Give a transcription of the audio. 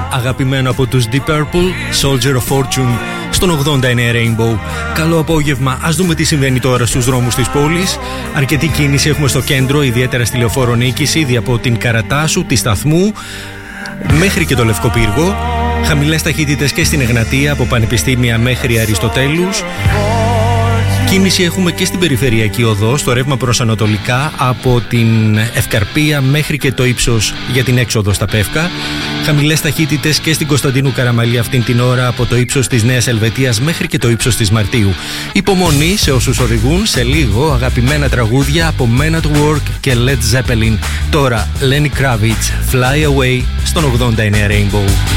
αγαπημένο από τους Deep Purple, Soldier of Fortune, στον 89 Rainbow. Καλό απόγευμα. Ας δούμε τι συμβαίνει τώρα στους δρόμους της πόλης. Αρκετή κίνηση έχουμε στο κέντρο, ιδιαίτερα στη Λεωφόρο Νίκης, ήδη από την Καρατάσου, τη Σταθμού, μέχρι και το Λευκό Πύργο. Χαμηλές ταχύτητες και στην Εγνατία, από Πανεπιστήμια μέχρι Αριστοτέλους. Κίνηση έχουμε και στην Περιφερειακή Οδό, στο ρεύμα προς Ανατολικά, από την Ευκαρπία μέχρι και το ύψος για την έξοδο στα Πεύκα. Χαμηλές ταχύτητες και στην Κωνσταντίνου Καραμαλή αυτήν την ώρα, από το ύψος της Νέας Ελβετίας μέχρι και το ύψος της Μαρτίου. Υπομονή σε όσους οδηγούν. Σε λίγο αγαπημένα τραγούδια από Men at Work και Led Zeppelin. Τώρα Lenny Kravitz, Fly Away, στον 89 Rainbow.